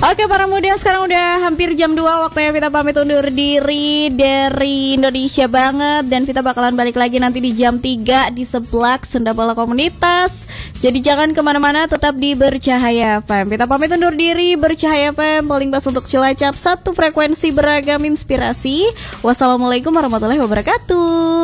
Oke para muda, sekarang udah hampir jam 2, waktunya Vita pamit undur diri dari Indonesia banget. Dan Vita bakalan balik lagi nanti di jam 3 di Seblak Senda Bola Komunitas. Jadi jangan kemana-mana, tetap di Bercahaya FM. Vita pamit undur diri. Bercahaya FM, paling pas untuk Cilacap, satu frekuensi beragam inspirasi. Wassalamualaikum warahmatullahi wabarakatuh.